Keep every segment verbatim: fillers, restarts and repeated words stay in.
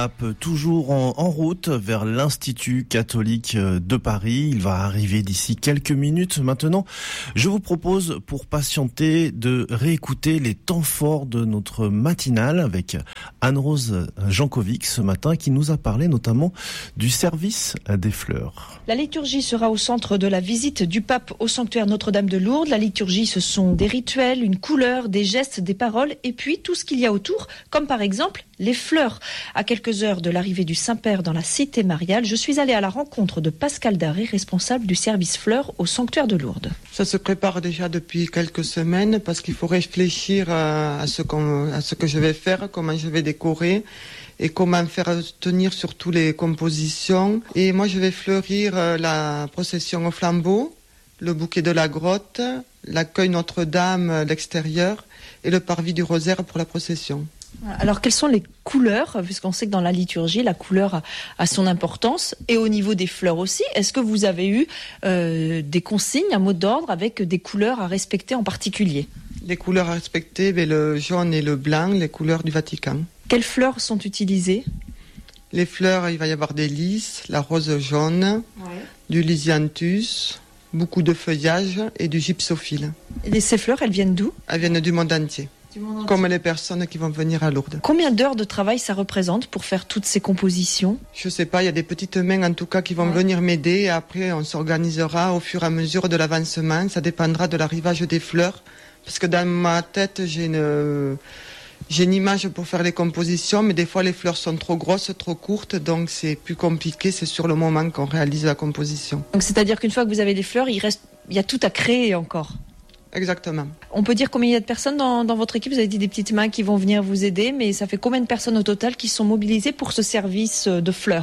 Toujours en, en route vers l'Institut catholique de Paris. Il va arriver d'ici quelques minutes. Maintenant, je vous propose, pour patienter, de réécouter les temps forts de notre matinale avec Anne-Rose Jankovic ce matin, qui nous a parlé notamment du service des fleurs. La liturgie sera au centre de la visite du pape au sanctuaire Notre-Dame de Lourdes. La liturgie, ce sont des rituels, une couleur, des gestes, des paroles et puis tout ce qu'il y a autour, comme par exemple les fleurs. À quelques heures de l'arrivée du Saint-Père dans la cité mariale, je suis allée à la rencontre de Pascal Daré, responsable du service fleurs au sanctuaire de Lourdes. Ça se prépare déjà depuis quelques semaines parce qu'il faut réfléchir à ce, qu'on, à ce que je vais faire, comment je vais décorer et comment faire tenir surtout les compositions. Et moi je vais fleurir la procession au flambeau, le bouquet de la grotte, l'accueil Notre-Dame à l'extérieur et le parvis du rosaire pour la procession. Alors, quelles sont les couleurs, puisqu'on sait que dans la liturgie, la couleur a, a son importance, et au niveau des fleurs aussi. Est-ce que vous avez eu euh, des consignes, un mot d'ordre avec des couleurs à respecter en particulier ? Les couleurs à respecter, ben, le jaune et le blanc, les couleurs du Vatican. Quelles fleurs sont utilisées ? Les fleurs, il va y avoir des lys, la rose jaune, ouais. Du lisianthus, beaucoup de feuillage et du gypsophile. Et ces fleurs, elles viennent d'où ? Elles viennent du monde entier. Comme les personnes qui vont venir à Lourdes. Combien d'heures de travail ça représente pour faire toutes ces compositions ? Je sais pas, il y a des petites mains en tout cas qui vont ouais. venir m'aider et après on s'organisera au fur et à mesure de l'avancement. Ça dépendra de l'arrivage des fleurs parce que dans ma tête j'ai une, j'ai une image pour faire les compositions mais des fois les fleurs sont trop grosses, trop courtes donc c'est plus compliqué, c'est sur le moment qu'on réalise la composition. Donc c'est-à-dire qu'une fois que vous avez les fleurs, il reste, il y a tout à créer encore ? Exactement. On peut dire combien il y a de personnes dans, dans votre équipe ? Vous avez dit des petites mains qui vont venir vous aider, mais ça fait combien de personnes au total qui sont mobilisées pour ce service de fleurs ?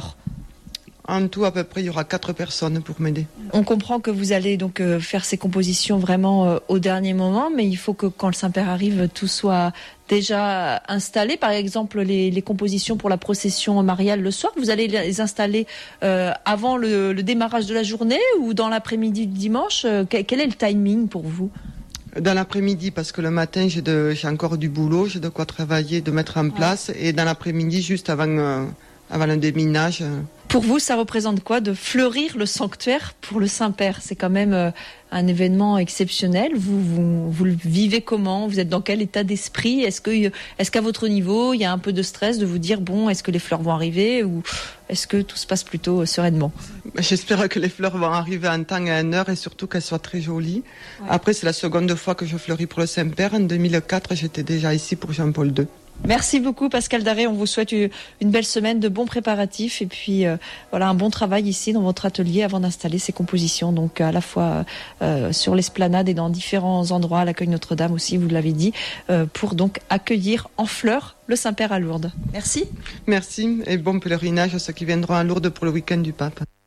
En tout, à peu près, il y aura quatre personnes pour m'aider. On comprend que vous allez donc euh, faire ces compositions vraiment euh, au dernier moment, mais il faut que quand le Saint-Père arrive, tout soit déjà installé. Par exemple, les, les compositions pour la procession mariale le soir, vous allez les installer euh, avant le, le démarrage de la journée ou dans l'après-midi du dimanche ? Quel est le timing pour vous ? Dans l'après-midi, parce que le matin, j'ai, de, j'ai encore du boulot, j'ai de quoi travailler, de mettre en place. Et dans l'après-midi, juste avant, euh, avant le déminage. Euh... Pour vous, ça représente quoi de fleurir le sanctuaire pour le Saint-Père ? C'est quand même euh, un événement exceptionnel. Vous, vous, vous le vivez comment ? Vous êtes dans quel état d'esprit ? Est-ce que, est-ce qu'à votre niveau, il y a un peu de stress de vous dire, bon, est-ce que les fleurs vont arriver ou est-ce que tout se passe plutôt sereinement ? J'espère que les fleurs vont arriver en temps et en heure et surtout qu'elles soient très jolies. Ouais. Après, c'est la seconde fois que je fleuris pour le Saint-Père. En deux mille quatre, j'étais déjà ici pour Jean-Paul deux. Merci beaucoup Pascal Daré, on vous souhaite une belle semaine, de bons préparatifs et puis euh, voilà un bon travail ici dans votre atelier avant d'installer ces compositions, donc à la fois euh, sur l'esplanade et dans différents endroits, à l'accueil Notre-Dame aussi, vous l'avez dit, euh, pour donc accueillir en fleurs le Saint-Père à Lourdes. Merci. Merci et bon pèlerinage à ceux qui viendront à Lourdes pour le week-end du Pape.